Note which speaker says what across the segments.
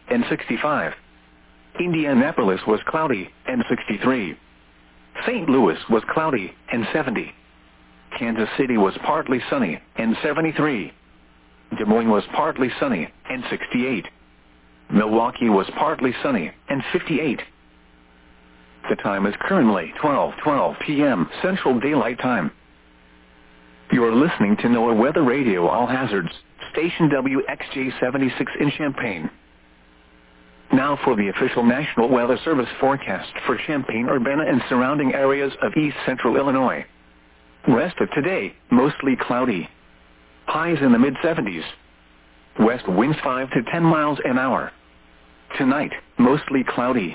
Speaker 1: and 65. Indianapolis was cloudy, and 63. St. Louis was cloudy, and 70. Kansas City was partly sunny, and 73. Des Moines was partly sunny, and 68. Milwaukee was partly sunny, and 58. The time is currently 12:12 p.m. Central Daylight Time. You are listening to NOAA Weather Radio All Hazards, station WXJ-76 in Champaign. Now for the official National Weather Service forecast for Champaign-Urbana and surrounding areas of east central Illinois. Rest of today, mostly cloudy. Highs in the mid-70s. West winds 5 to 10 miles an hour. Tonight, mostly cloudy.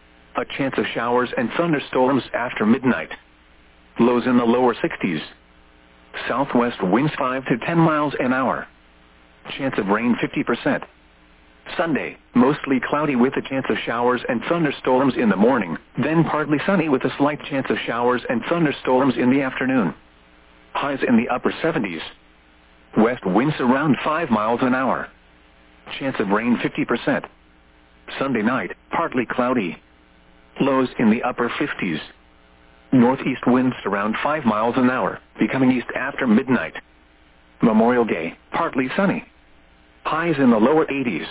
Speaker 1: A chance of showers and thunderstorms after midnight. Lows in the lower 60s. Southwest winds 5 to 10 miles an hour. Chance of rain 50%. Sunday, mostly cloudy with a chance of showers and thunderstorms in the morning, then partly sunny with a slight chance of showers and thunderstorms in the afternoon. Highs in the upper 70s. West winds around 5 miles an hour. Chance of rain 50%. Sunday night, partly cloudy. Lows in the upper 50s. Northeast winds around 5 miles an hour, becoming east after midnight. Memorial Day, partly sunny. Highs in the lower 80s.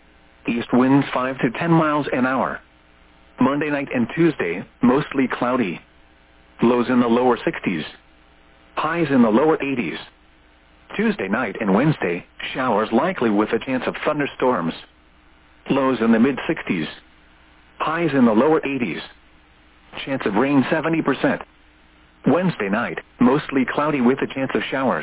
Speaker 1: East winds 5 to 10 miles an hour. Monday night and Tuesday, mostly cloudy. Lows in the lower 60s. Highs in the lower 80s. Tuesday night and Wednesday, showers likely with a chance of thunderstorms. Lows in the mid-60s. Highs in the lower 80s. Chance of rain 70%. Wednesday night, mostly cloudy with a chance of showers.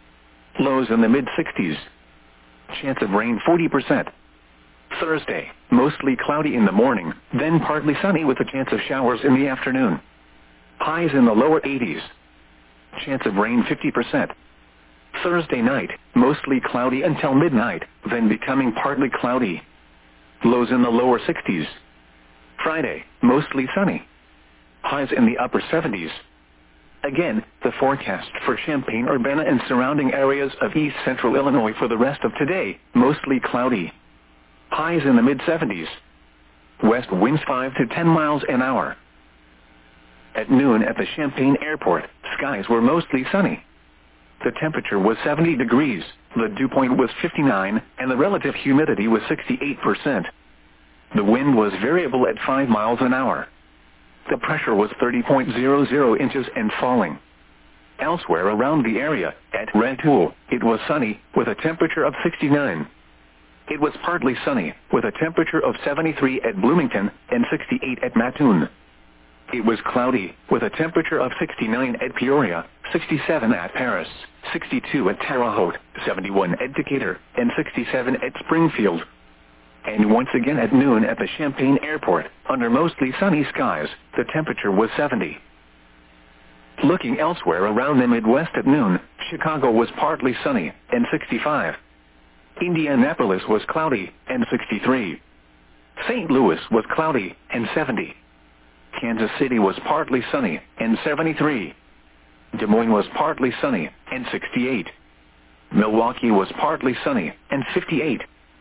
Speaker 1: Lows in the mid-60s. Chance of rain 40%. Thursday, mostly cloudy in the morning, then partly sunny with a chance of showers in the afternoon. Highs in the lower 80s. Chance of rain 50%. Thursday night, mostly cloudy until midnight, then becoming partly cloudy. Lows in the lower 60s. Friday, mostly sunny. Highs in the upper 70s. Again, the forecast for Champaign-Urbana and surrounding areas of east central Illinois for the rest of today, mostly cloudy. Highs in the mid-70s. West winds 5 to 10 miles an hour. At noon at the Champaign Airport, skies were mostly sunny. The temperature was 70 degrees, the dew point was 59, and the relative humidity was 68%. The wind was variable at 5 miles an hour. The pressure was 30.00 inches and falling. Elsewhere around the area, at Rantoul, it was sunny, with a temperature of 69. It was partly sunny, with a temperature of 73 at Bloomington and 68 at Mattoon. It was cloudy, with a temperature of 69 at Peoria, 67 at Paris, 62 at Terre Haute, 71 at Decatur, and 67 at Springfield. And once again at noon at the Champaign Airport, under mostly sunny skies, the temperature was 70. Looking elsewhere around the Midwest at noon, Chicago was partly sunny, and 65. Indianapolis was cloudy, and 63. St. Louis was cloudy, and 70. Kansas City was partly sunny, and 73. Des Moines was partly sunny, and 68. Milwaukee was partly sunny, and 58.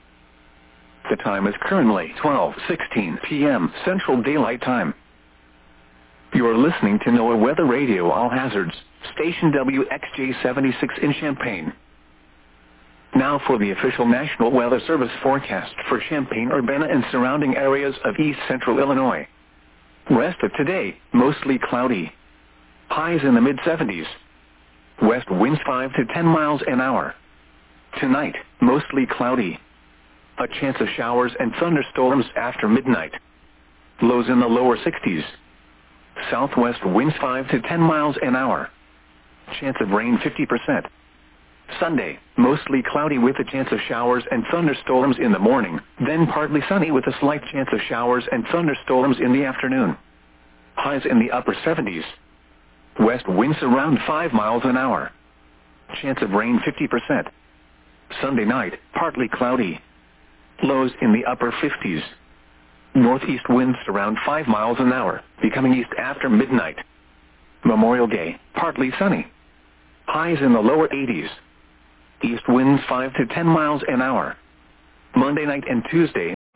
Speaker 1: The time is currently 12:16 p.m. Central Daylight Time. You are listening to NOAA Weather Radio All Hazards, station WXJ-76 in Champaign. Now for the official National Weather Service forecast for Champaign-Urbana and surrounding areas of east central Illinois. Rest of today, mostly cloudy. Highs in the mid-70s. West winds 5 to 10 miles an hour. Tonight, mostly cloudy. A chance of showers and thunderstorms after midnight. Lows in the lower 60s. Southwest winds 5 to 10 miles an hour. Chance of rain 50%. Sunday, mostly cloudy with a chance of showers and thunderstorms in the morning, then partly sunny with a slight chance of showers and thunderstorms in the afternoon. Highs in the upper 70s. West winds around 5 miles an hour. Chance of rain 50%. Sunday night, partly cloudy. Lows in the upper 50s. Northeast winds around 5 miles an hour, becoming east after midnight. Memorial Day, partly sunny. Highs in the lower 80s. East winds 5 to 10 miles an hour. Monday night and Tuesday,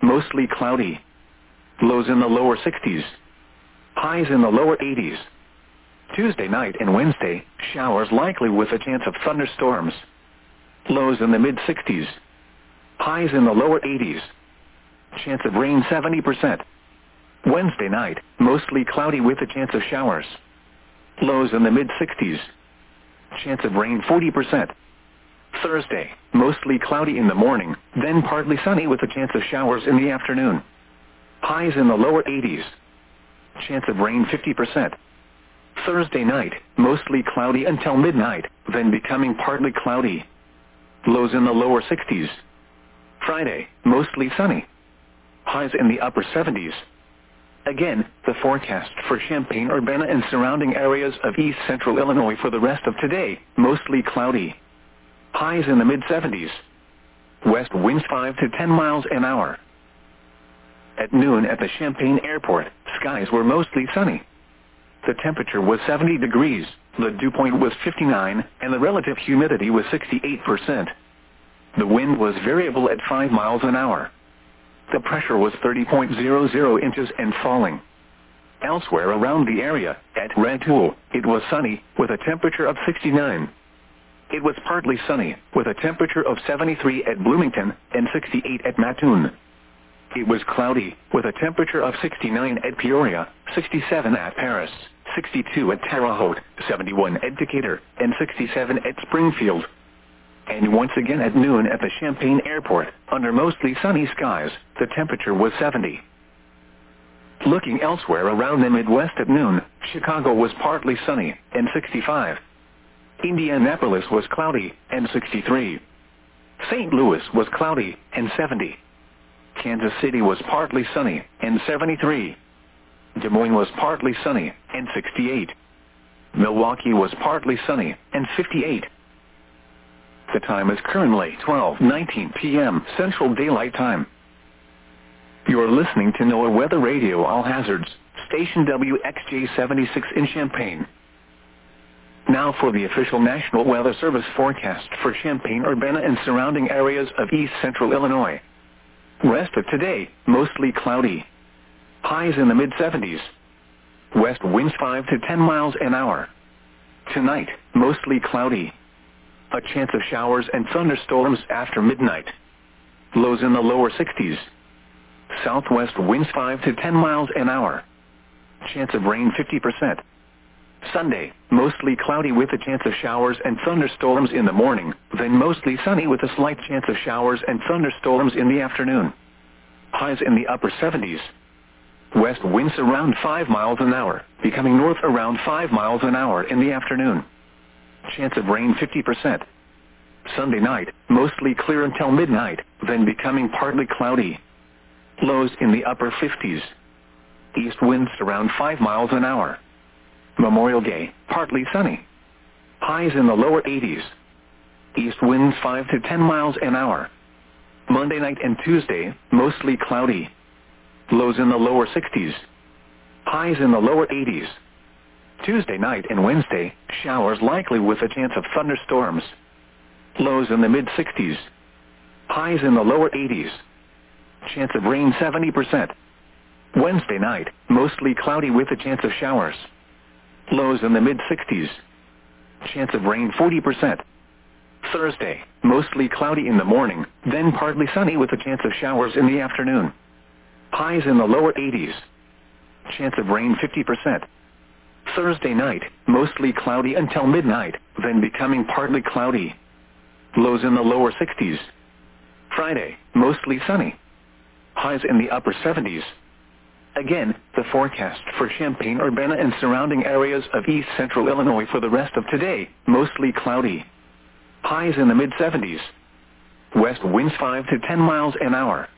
Speaker 1: mostly cloudy. Lows in the lower 60s. Highs in the lower 80s. Tuesday night and Wednesday, showers likely with a chance of thunderstorms. Lows in the mid-60s. Highs in the lower 80s. Chance of rain 70%. Wednesday night, mostly cloudy with a chance of showers. Lows in the mid-60s. Chance of rain 40%. Thursday, mostly cloudy in the morning, then partly sunny with a chance of showers in the afternoon. Highs in the lower 80s. Chance of rain 50%. Thursday night, mostly cloudy until midnight, then becoming partly cloudy. Lows in the lower 60s. Friday, mostly sunny. Highs in the upper 70s. Again, the forecast for Champaign-Urbana and surrounding areas of east central Illinois for the rest of today, mostly cloudy. Highs in the mid-70s. West winds 5 to 10 miles an hour. At noon at the Champaign Airport, skies were mostly sunny. The temperature was 70 degrees, the dew point was 59, and the relative humidity was 68%. The wind was variable at 5 miles an hour. The pressure was 30.00 inches and falling. Elsewhere around the area, at Rantoul, it was sunny, with a temperature of 69. It was partly sunny, with a temperature of 73 at Bloomington and 68 at Mattoon. It was cloudy, with a temperature of 69 at Peoria, 67 at Paris, 62 at Terre Haute, 71 at Decatur, and 67 at Springfield. And once again at noon at the Champaign Airport, under mostly sunny skies, the temperature was 70. Looking elsewhere around the Midwest at noon, Chicago was partly sunny, and 65. Indianapolis was cloudy, and 63. St. Louis was cloudy, and 70. Kansas City was partly sunny, and 73. Des Moines was partly sunny, and 68. Milwaukee was partly sunny, and 58. The time is currently 12:19 p.m. Central Daylight Time. You are listening to NOAA Weather Radio All Hazards, station WXJ-76 in Champaign. Now for the official National Weather Service forecast for Champaign-Urbana and surrounding areas of east central Illinois. Rest of today, mostly cloudy. Highs in the mid-70s. West winds 5 to 10 miles an hour. Tonight, mostly cloudy. A chance of showers and thunderstorms after midnight. Lows in the lower 60s. Southwest winds 5 to 10 miles an hour. Chance of rain 50%. Sunday, mostly cloudy with a chance of showers and thunderstorms in the morning, then mostly sunny with a slight chance of showers and thunderstorms in the afternoon. Highs in the upper 70s. West winds around 5 miles an hour, becoming north around 5 miles an hour in the afternoon. Chance of rain 50%. Sunday night, mostly clear until midnight, then becoming partly cloudy. Lows in the upper 50s. East winds around 5 miles an hour. Memorial Day, partly sunny. Highs in the lower 80s. East winds 5 to 10 miles an hour. Monday night and Tuesday, mostly cloudy. Lows in the lower 60s. Highs in the lower 80s. Tuesday night and Wednesday, showers likely with a chance of thunderstorms. Lows in the mid-60s. Highs in the lower 80s. Chance of rain 70%. Wednesday night, mostly cloudy with a chance of showers. Lows in the mid-60s. Chance of rain 40%. Thursday, mostly cloudy in the morning, then partly sunny with a chance of showers in the afternoon. Highs in the lower 80s. Chance of rain 50%. Thursday night, mostly cloudy until midnight, then becoming partly cloudy. Lows in the lower 60s. Friday, mostly sunny. Highs in the upper 70s. Again, the forecast for Champaign-Urbana and surrounding areas of east central Illinois for the rest of today, mostly cloudy. Highs in the mid-70s. West winds 5 to 10 miles an hour.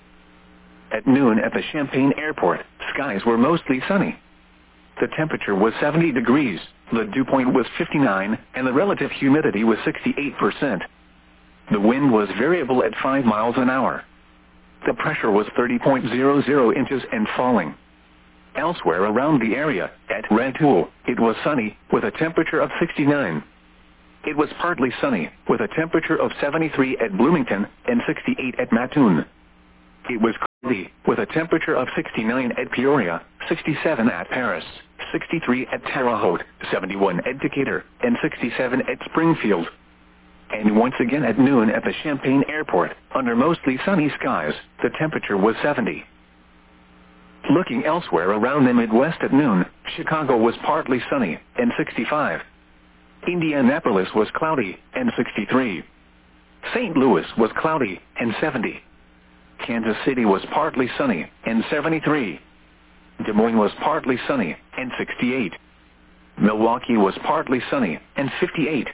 Speaker 1: At noon at the Champaign Airport, skies were mostly sunny. The temperature was 70 degrees, the dew point was 59, and the relative humidity was 68%. The wind was variable at 5 miles an hour. The pressure was 30.00 inches and falling. Elsewhere around the area, at Rantoul, it was sunny, with a temperature of 69. It was partly sunny, with a temperature of 73 at Bloomington and 68 at Mattoon. It was with a temperature of 69 at Peoria, 67 at Paris, 63 at Terre Haute, 71 at Decatur, and 67 at Springfield. And once again at noon at the Champaign Airport, under mostly sunny skies, the temperature was 70. Looking elsewhere around the Midwest at noon, Chicago was partly sunny, and 65. Indianapolis was cloudy, and 63. St. Louis was cloudy, and 70. Kansas City was partly sunny, and 73. Des Moines was partly sunny, and 68. Milwaukee was partly sunny, and 58.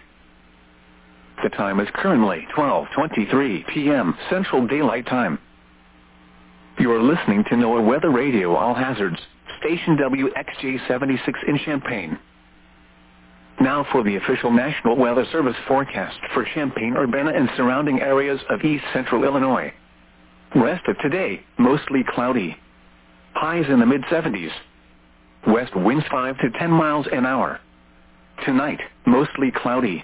Speaker 1: The time is currently 12:23 p.m. Central Daylight Time. You are listening to NOAA Weather Radio All Hazards, station WXJ-76 in Champaign. Now for the official National Weather Service forecast for Champaign-Urbana and surrounding areas of east central Illinois. Rest of today, mostly cloudy. Highs in the mid-70s. West winds 5 to 10 miles an hour. Tonight, mostly cloudy.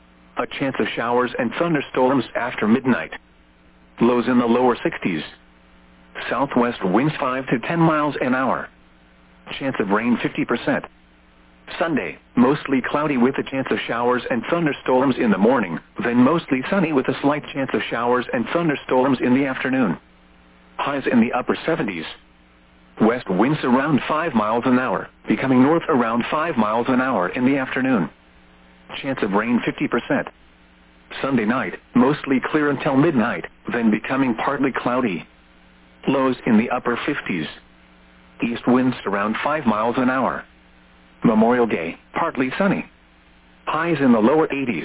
Speaker 1: A chance of showers and thunderstorms after midnight. Lows in the lower 60s. Southwest winds 5 to 10 miles an hour. Chance of rain 50%. Sunday, mostly cloudy with a chance of showers and thunderstorms in the morning, then mostly sunny with a slight chance of showers and thunderstorms in the afternoon. Highs in the upper 70s. West winds around 5 miles an hour, becoming north around 5 miles an hour in the afternoon. Chance of rain 50%. Sunday night, mostly clear until midnight, then becoming partly cloudy. Lows in the upper 50s. East winds around 5 miles an hour. Memorial Day, partly sunny. Highs in the lower 80s.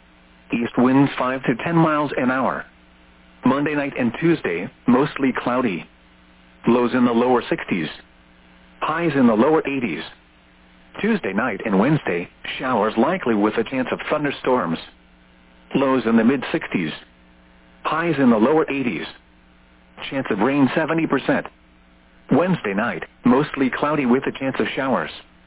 Speaker 1: East winds 5 to 10 miles an hour. Monday night and Tuesday, mostly cloudy. Lows in the lower 60s. Highs in the lower 80s. Tuesday night and Wednesday, showers likely with a chance of thunderstorms. Lows in the mid-60s. Highs in the lower 80s. Chance of rain 70%. Wednesday night, mostly cloudy with a chance of showers.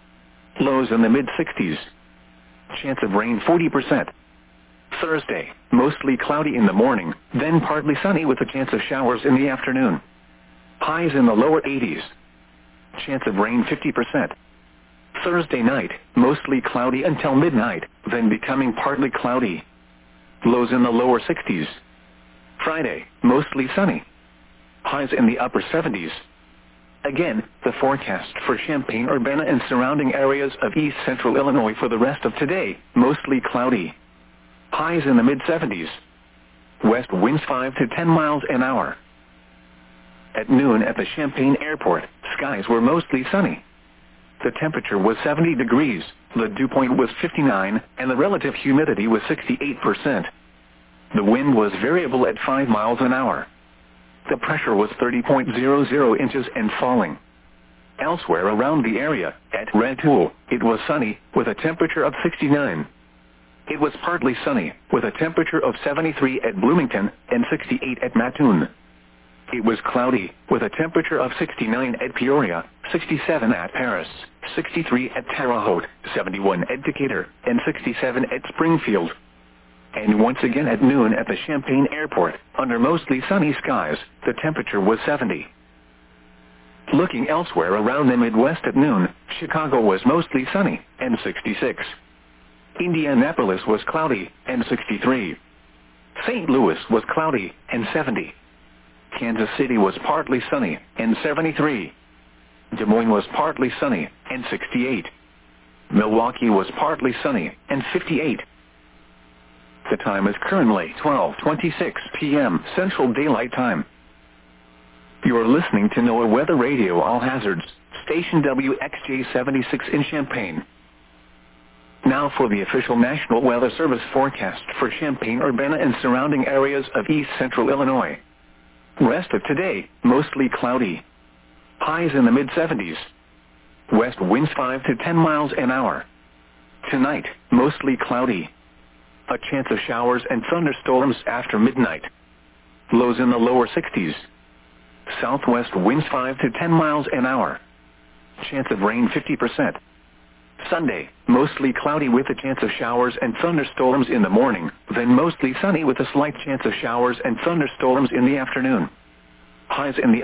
Speaker 1: Lows in the mid-60s. Chance of rain 40%. Thursday, mostly cloudy in the morning, then partly sunny with a chance of showers in the afternoon. Highs in the lower 80s. Chance of rain 50%. Thursday night, mostly cloudy until midnight, then becoming partly cloudy. Lows in the lower 60s. Friday, mostly sunny. Highs in the upper 70s. Again, the forecast for Champaign-Urbana and surrounding areas of east central Illinois for the rest of today, mostly cloudy. Highs in the mid-70s. West winds 5 to 10 miles an hour. At noon at the Champaign Airport, skies were mostly sunny. The temperature was 70 degrees, the dew point was 59, and the relative humidity was 68%. The wind was variable at 5 miles an hour. The pressure was 30.00 inches and falling. Elsewhere around the area, at Red Hool, it was sunny, with a temperature of 69. It was partly sunny, with a temperature of 73 at Bloomington and 68 at Mattoon. It was cloudy, with a temperature of 69 at Peoria, 67 at Paris, 63 at Terre Haute, 71 at Decatur, and 67 at Springfield. And once again at noon at the Champaign Airport, under mostly sunny skies, the temperature was 70. Looking elsewhere around the Midwest at noon, Chicago was mostly sunny, and 66. Indianapolis was cloudy, and 63. St. Louis was cloudy, and 70. Kansas City was partly sunny, and 73. Des Moines was partly sunny, and 68. Milwaukee was partly sunny, and 58. The time is currently 12:26 p.m. Central Daylight Time. You are listening to NOAA Weather Radio All Hazards, station WXJ-76 in Champaign. Now for the official National Weather Service forecast for Champaign-Urbana and surrounding areas of east central Illinois. Rest of today, mostly cloudy. Highs in the mid-70s. West winds 5 to 10 miles an hour. Tonight, mostly cloudy. A chance of showers and thunderstorms after midnight. Lows in the lower 60s. Southwest winds 5 to 10 miles an hour. Chance of rain 50%. Sunday, mostly cloudy with a chance of showers and thunderstorms in the morning, then mostly sunny with a slight chance of showers and thunderstorms in the afternoon. Highs in the